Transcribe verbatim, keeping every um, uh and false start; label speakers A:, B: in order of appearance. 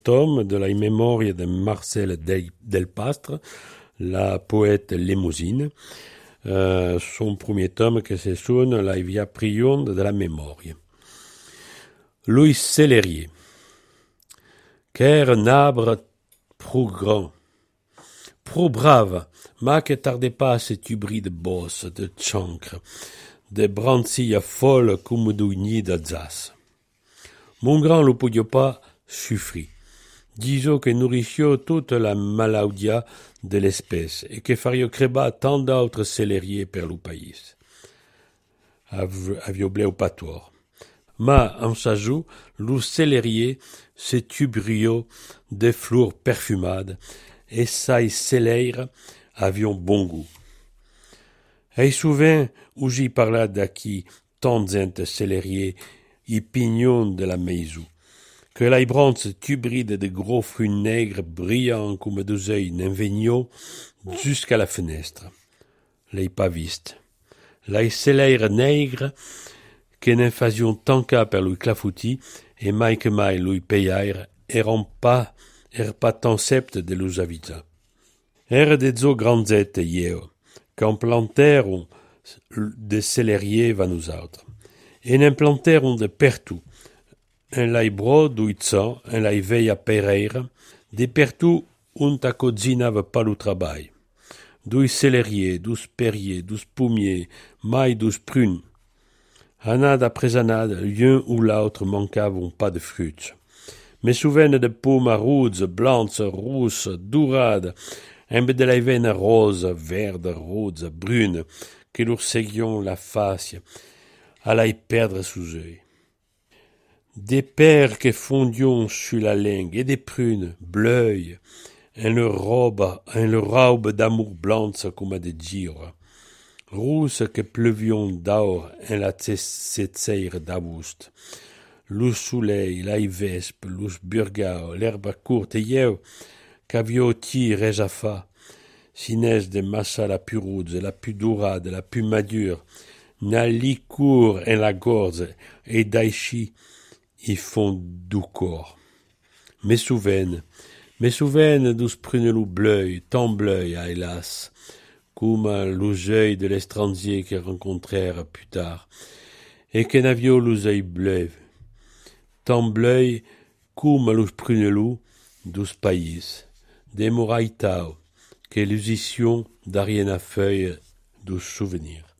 A: tome de la memoria de Marcel Delpastre, la poète limousine. Euh, son premier tome que se sonne La via prion de la memoria. Louis Sellerier. Qu'er un arbre pro grand, pro brave, ma que tardait pas cet hybrid de bosse, de chancre, de brancilla folle comme d'ougni d'Alsace. Mon grand lo podio pas suffri. Disons que nourricio toute la malaudia de l'espèce et que fario creba tant d'autres célériers per lo país. Avio bleu pator. Ma, en sajou, lo célérier se tubrio de fleurs perfumades et sai célèire avion bon goût. Et souvent, où j'y parla d'acquis tant zente célérier y pignon de la maison. Que l'aibranche tubride de gros fruits nègres brillants comme deux œils n'invegno jusqu'à la fenêtre. L'ai pas viste. L'ai célèire nègre que n'en faisions tant qu'à per lui clafouti et mai que mai lui payaire eran pas, er pas tant sept de lus avita. Er de zo grandzette yeo, qu'en planteron de célérier va nous autres. Et n'en planteron de pertout. Un lai bro d'uitsan, un lai veille à pereire, de pertout un ta cozina pas le travail. Douze célériers, douze perriers, douze pommiers, maille douze prunes. Anade après anade, l'un ou l'autre manquavam pas de fruits. Mais souvent de pommes rouges, blanches, rousses, dourades, un peu de la veine rose, verde, rose, brune, que leur seguions la face, à la y perdre sous eux. Des pères que fondions sur la langue, et des prunes, bleues, en leur robe, en leur robe d'amour blanche comme des gires, rousses que pleuvions d'or en la tsetseire d'aoust, le soleil, la vespe, le burgao, l'herbe courte, et yeu, qu'avio ti rejafa, sinès de massa la plus rouge, la plus dorade, la plus madure, na licour en la gorge, et daichi, y font du corps. Mais souvaine, mais souvaine douce prunelou bleuil, tant bleuil, ah, hélas, comme l'oseille de l'étranger qu'ils rencontrèrent plus tard, et que n'avio l'oseille bleu, tant bleuil, comme l'os prunelou, douce pays, des moraitao, que l'usition d'arien à feuille, douce souvenirs.